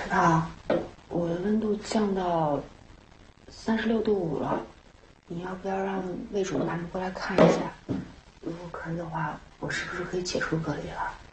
啊，我的温度降到36度5了，你要不要让魏主任马上过来看一下？如果可以的话，我是不是可以解除隔离了？